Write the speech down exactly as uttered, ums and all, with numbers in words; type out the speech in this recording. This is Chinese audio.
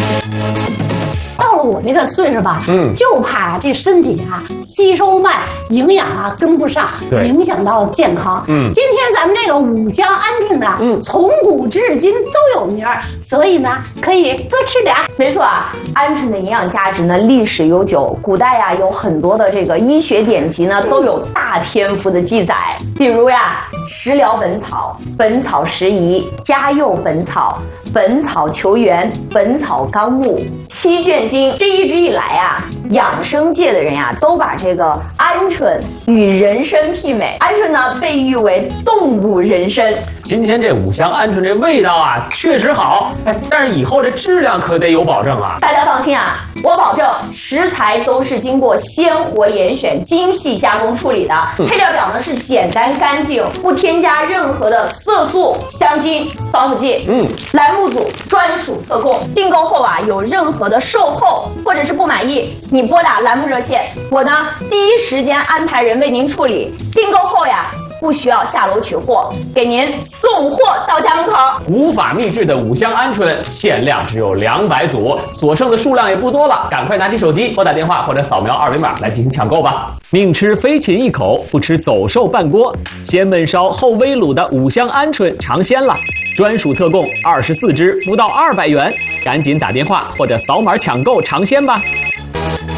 到了我这个岁数吧，嗯，就怕这身体啊吸收慢，营养啊跟不上，影响到健康。嗯，今天咱们这个五香鹌鹑呢，嗯，从古至今都有名儿，所以呢可以多吃点。 没错啊，鹌鹑的营养价值呢历史悠久，古代呀有很多的这个医学典籍呢都有大篇幅的记载，比如呀《食疗本草》《本草拾遗》《嘉佑本草》《本草求源》《本草纲目》七卷经。这一直以来啊，养生界的人呀都把这个鹌鹑与人参媲美，鹌鹑呢被誉为动物人参。 今天这五香鹌鹑这味道啊确实好，哎，但是以后这质量可得有保证啊。 大家放心啊，我保证食材都是经过鲜活严选、精细加工处理的，嗯、配料表呢是简单干净，不添加任何的色素、香精、防腐剂。嗯，栏目组专属特供，订购后啊有任何的售后或者是不满意，你拨打栏目热线，我呢第一时间安排人为您处理。订购后呀，不需要下楼取货，给您送货到家门口。 古法秘制的五香鹌鹑限量只有两百组，所剩的数量也不多了，赶快拿起手机拨打电话或者扫描二维码来进行抢购吧。宁吃飞禽一口，不吃走兽半锅，先焖烧后微卤的五香鹌鹑尝鲜了，专属特供二十四只，不到二百元，赶紧打电话或者扫码抢购尝鲜吧。